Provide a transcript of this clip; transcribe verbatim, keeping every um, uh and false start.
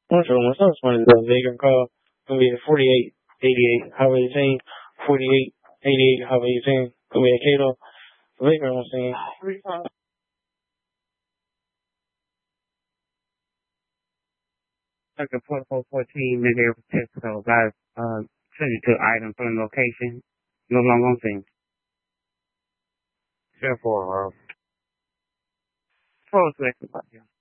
I'm sure myself one of the Vega call gonna be a forty-eight eighty-eight Highway eighteen, forty-eight eighty-eight Highway eighteen, gonna be a Cato. Vega I'm saying. Like a four four fourteen that they were test so guys uh send it to item from location. No longer on thing. Therefore uh four seconds.